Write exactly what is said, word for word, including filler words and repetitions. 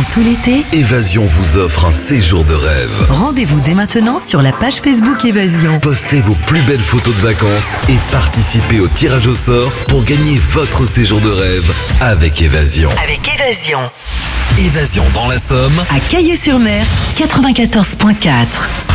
tout l'été, Évasion vous offre un séjour de rêve. rendez-vous dès maintenant sur la page Facebook Évasion. Postez vos plus belles photos de vacances et participez au tirage au sort pour gagner votre séjour de rêve avec Évasion. Avec Évasion. Évasion dans la Somme. À Caillé-sur-Mer, quatre-vingt-quatorze virgule quatre.